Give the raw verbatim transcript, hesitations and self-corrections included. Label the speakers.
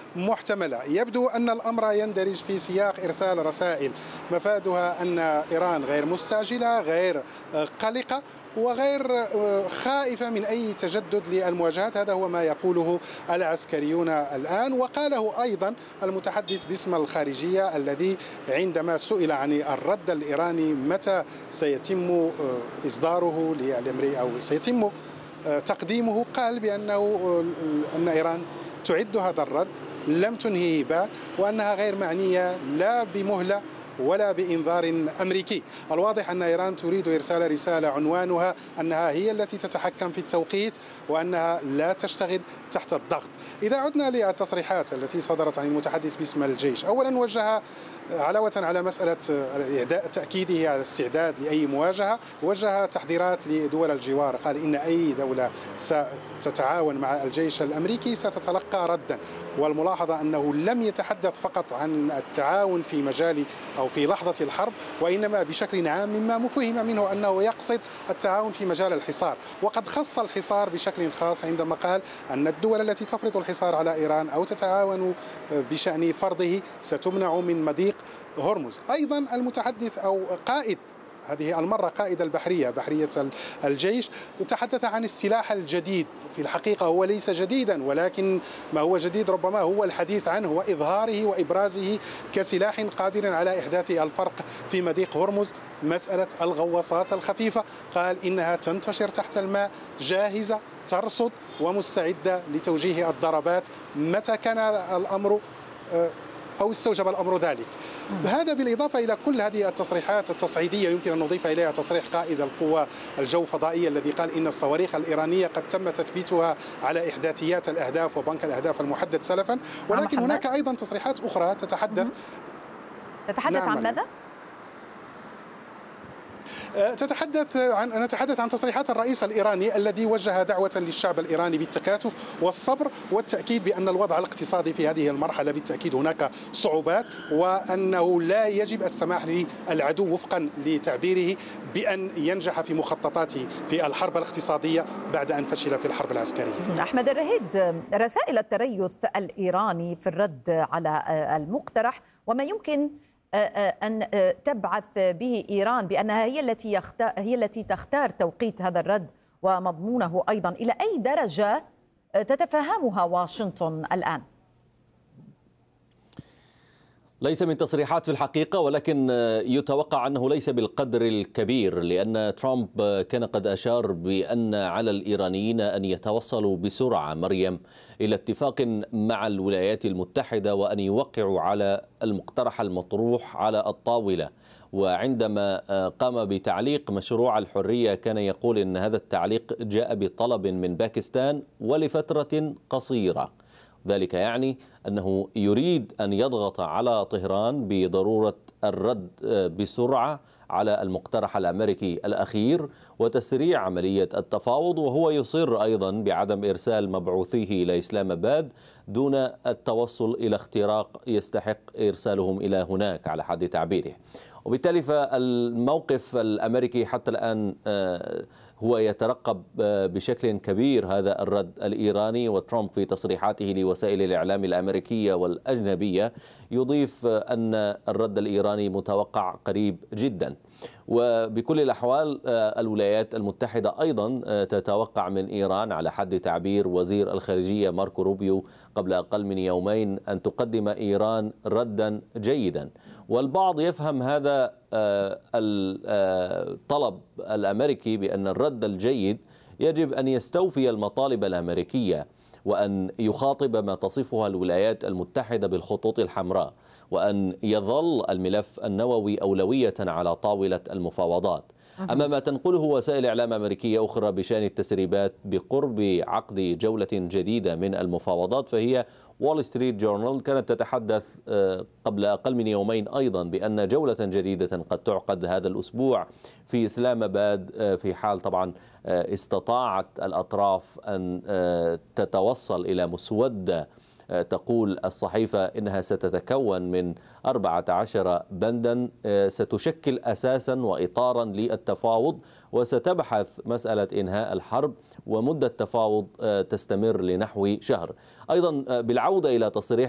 Speaker 1: محتملة. يبدو أن الأمر يندرج في سياق إرسال رسائل مفادها أن إيران غير مستعجلة، غير قلقة، وغير خائفة من أي تجدد للمواجهات. هذا هو ما يقوله العسكريون الآن. وقاله أيضا المتحدث باسم الخارجية الذي عندما سئل عن الرد الإيراني متى سيتم إصداره للأمريكي أو سيتم تقديمه، قال بأنه أن إيران تعد هذا الرد، لم تنهيه بعد، وأنها غير معنية لا بمهلة ولا بإنذار أمريكي. الواضح أن إيران تريد إرسال رسالة عنوانها أنها هي التي تتحكم في التوقيت وأنها لا تشتغل تحت الضغط. إذا عدنا للتصريحات التي صدرت عن المتحدث باسم الجيش، أولا وجه علاوة على مسألة تأكيده على الاستعداد لأي مواجهة، وجه تحذيرات لدول الجوار. قال إن أي دولة ستتعاون مع الجيش الأمريكي ستتلقى ردا. والملاحظة أنه لم يتحدث فقط عن التعاون في مجال أو في لحظة الحرب، وإنما بشكل عام، مما فهم منه أنه يقصد التعاون في مجال الحصار. وقد خص الحصار بشكل خاص عندما قال أن الدول التي تفرض الحصار على إيران أو تتعاون بشأن فرضه ستمنع من مضيق هرمز. أيضا المتحدث أو قائد هذه المرة قائد البحرية بحرية الجيش تحدث عن السلاح الجديد. في الحقيقة هو ليس جديدا، ولكن ما هو جديد ربما هو الحديث عنه وإظهاره وإبرازه كسلاح قادر على إحداث الفرق في مضيق هرمز. مسألة الغواصات الخفيفة، قال إنها تنتشر تحت الماء، جاهزة، ترصد ومستعدة لتوجيه الضربات متى كان الأمر أو استوجب الأمر ذلك. هذا بالإضافة إلى كل هذه التصريحات التصعيدية، يمكن أن نضيف إليها تصريح قائد القوى الجو الفضائية الذي قال إن الصواريخ الإيرانية قد تم تثبيتها على إحداثيات الأهداف وبنك الأهداف المحدد سلفا. ولكن هناك أيضا تصريحات أخرى تتحدث
Speaker 2: تتحدث عن ماذا؟
Speaker 1: تتحدث عن نتحدث عن تصريحات الرئيس الإيراني الذي وجه دعوة للشعب الإيراني بالتكاتف والصبر والتأكيد بأن الوضع الاقتصادي في هذه المرحلة بالتأكيد هناك صعوبات، وأنه لا يجب السماح للعدو وفقا لتعبيره بأن ينجح في مخططاته في الحرب الاقتصادية بعد أن فشل في الحرب العسكرية.
Speaker 2: أحمد الرهيد، رسائل التريث الإيراني في الرد على المقترح وما يمكن أن تبعث به إيران بأنها هي التي يختار هي التي تختار توقيت هذا الرد ومضمونه أيضا، إلى أي درجة تتفهمها واشنطن الآن؟
Speaker 3: ليس من تصريحات في الحقيقة، ولكن يتوقع أنه ليس بالقدر الكبير، لأن ترامب كان قد أشار بأن على الإيرانيين أن يتوصلوا بسرعة مريم إلى اتفاق مع الولايات المتحدة وأن يوقعوا على المقترح المطروح على الطاولة. وعندما قام بتعليق مشروع الحرية كان يقول أن هذا التعليق جاء بطلب من باكستان ولفترة قصيرة. ذلك يعني أنه يريد أن يضغط على طهران بضرورة الرد بسرعة على المقترح الأمريكي الأخير وتسريع عملية التفاوض، وهو يصر أيضا بعدم إرسال مبعوثيه إلى إسلام آباد دون التوصل إلى اختراق يستحق إرسالهم إلى هناك على حد تعبيره. وبالتالي فالموقف الأمريكي حتى الآن هو يترقب بشكل كبير هذا الرد الإيراني، وترامب في تصريحاته لوسائل الإعلام الأمريكية والأجنبية يضيف أن الرد الإيراني متوقع قريب جدا. وبكل الأحوال الولايات المتحدة أيضا تتوقع من إيران على حد تعبير وزير الخارجية ماركو روبيو قبل أقل من يومين أن تقدم إيران ردا جيدا. والبعض يفهم هذا الطلب الأمريكي بأن الرد الجيد يجب أن يستوفي المطالب الأمريكية وأن يخاطب ما تصفها الولايات المتحدة بالخطوط الحمراء، وأن يظل الملف النووي أولوية على طاولة المفاوضات. أما ما تنقله وسائل إعلام أمريكية أخرى بشأن التسريبات بقرب عقد جولة جديدة من المفاوضات، فهي وول ستريت جورنال كانت تتحدث قبل أقل من يومين أيضا بأن جولة جديدة قد تعقد هذا الأسبوع في إسلام آباد، في حال طبعا استطاعت الأطراف أن تتوصل إلى مسودة. تقول الصحيفة إنها ستتكون من أربعة عشر بندا ستشكل أساسا وإطارا للتفاوض، وستبحث مسألة إنهاء الحرب، ومدة تفاوض تستمر لنحو شهر. أيضا بالعودة إلى تصريح